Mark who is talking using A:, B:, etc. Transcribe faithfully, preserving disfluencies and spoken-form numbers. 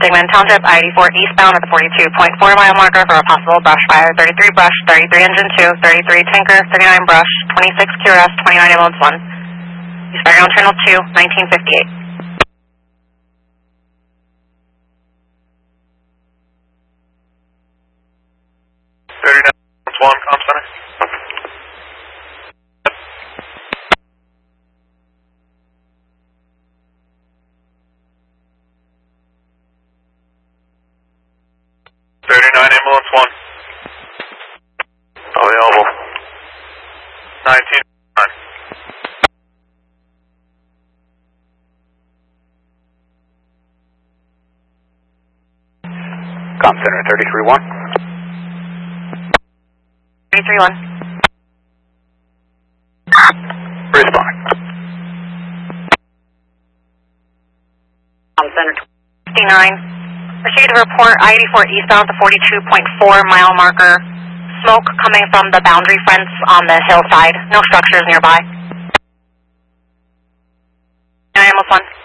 A: Sangamon Township, I eighty-four eastbound at the forty-two point four mile marker for a possible brush fire. thirty-three brush, thirty-three engine two, thirty-three tanker, thirty-nine brush, twenty-six Q R S, twenty-nine ambulance one. Expiring on channel two, nineteen fifty-eight.
B: thirty-nine ambulance one, comm center. thirty-nine ambulance one. Available. nineteen nine.
C: Comm center thirty-three one.
A: thirty-three one.
C: Respond.
A: Comm center fifty-nine. Received a report, I eighty-four eastbound at the forty-two point four mile marker. Smoke coming from the boundary fence on the hillside. No structures nearby. nine one one.